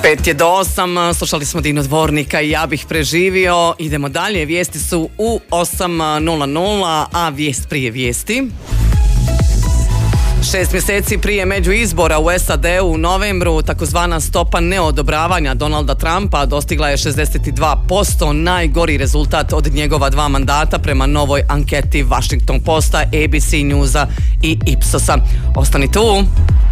5 je do 8, slušali smo Dino Dvornika i Ja bih preživio. Idemo dalje, vijesti su u 8:00, a vijest prije vijesti. 6 mjeseci prije međuizbora u SAD-u u novembru, takozvana stopa neodobravanja Donalda Trumpa dostigla je 62%, najgori rezultat od njegova 2 mandata prema novoj anketi Washington Posta, ABC Newsa i Ipsosa. Ostani tu.